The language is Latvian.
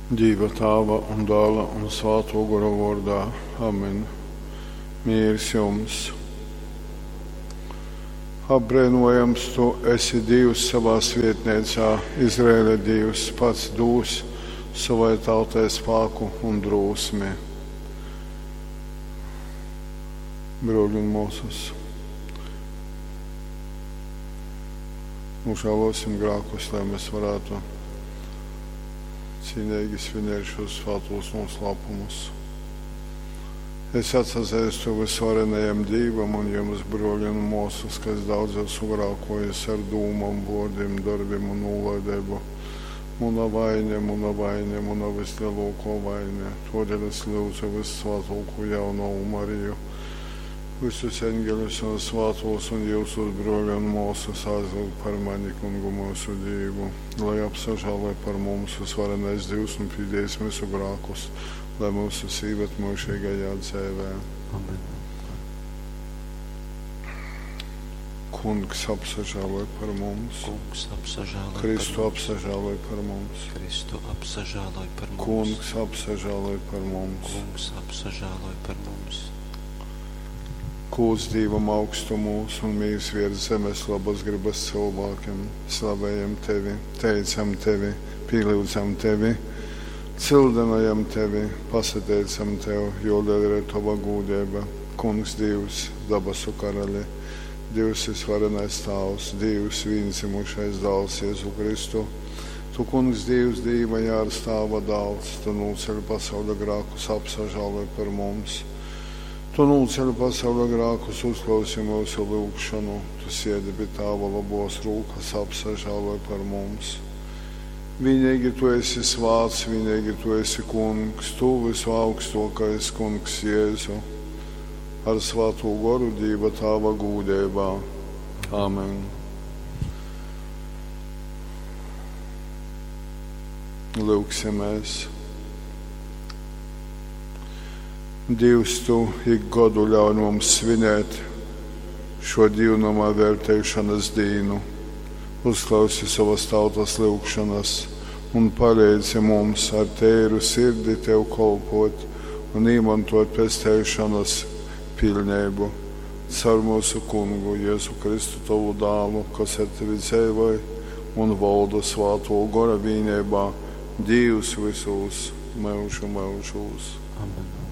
Dieva Tēva un Dēla un Svētā gara vārdā. Amen. Mīrs jums. Apbrēnojams tu esi Dievs savā svētnīcā, Izraēla Dievs, pats dūs savai tautai spēku un drosmi. Brāļi un mūsus, nožēlosim grēkus, lai mēs varētu cīnīgi svinēt šos svētos noslēpumus. Es atsazīstu visvarenajam Dievam un jums, brāļi un mūsus, kas daudz esmu grēkojis ar dūmām, vārdiem, darbiem un nolaidību. Mana vaina, mana vislielākā vaina. Todēļ es lūdzu vissvētāko jauno Mariju, visus eņģeļus un svētos un jūsus, brāļi un mūsus, aizlūg par mani, kungu mūsu Dievu, lai apsažālē par mums visvarenais Dievs un pīdēs visu grēkus, lai mūsu sīvet mūžīgajā dzīvē. Amen. Kungs apsažālē par mums. Kungs apsažālē Kristu apsažālē par mums. Kristu apsažālē par mums. Kungs apsažālē par mums. Kungs apsažālē par mums. Kūs Dievam augstumos un mīrs virs zemes labas gribas cilvēkiem. Slavējam Tevi, teicam Tevi, pielūdzam Tevi, cildinājam Tevi, pasateicam Tev, jo liela ir Tava gūdība. Kungs Dievs, dabasu karaļi, Dievs visvarenais Tēvs, Dievs vienzimušais Dēls Jēzu Kristu. Tu, Kungs Dievs, Dieva jārs Tēva dēls, Tu nūceļ pasaules grēkus, apsažālē par mums. Tu nūceļ pasaules grēkus, uzklausi mūsu lūgšanu, Tu siedi pie Tēva labos rūkas, apsažālē par mums. Vienīgi Tu esi svāts, vienīgi Tu esi Kungs, Tu visu augstākais Kungs Jēzu, ar Svēto garu Dieva Tēva gūdībā. Amen. Lūksimies. Dievs, Tu ik gadu ļauj mums svinēt šo dievnamā vērtēšanas dienu. Uzklausi savas tautas lūgšanas un palīdzi mums ar tēru sirdi Tev kalpot un izmantot pestīšanas pilnību. Caur mūsu Kungu Jēzu Kristu Tavu dēlu, kas ar Tevi dzīvoja un valda Svētā gara vienībā, Dievs visos mūžu mūžos. Amen.